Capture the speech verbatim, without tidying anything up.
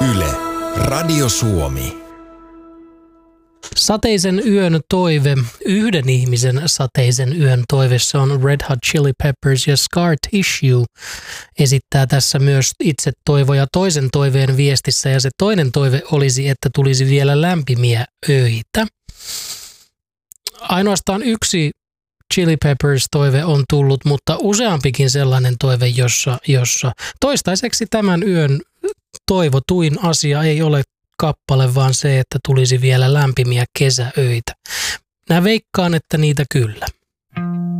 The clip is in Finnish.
Yle, Radio Suomi. Sateisen yön toive, yhden ihmisen sateisen yön toive, se on Red Hot Chili Peppers ja Scar Tissue esittää tässä myös itse toivoja toisen toiveen viestissä, ja se toinen toive olisi, että tulisi vielä lämpimiä öitä. Ainoastaan yksi Chili Peppers toive on tullut, mutta useampikin sellainen toive, jossa, jossa toistaiseksi tämän yön toivotuin asia ei ole kappale, vaan se, että tulisi vielä lämpimiä kesäöitä. Mä veikkaan, että niitä kyllä.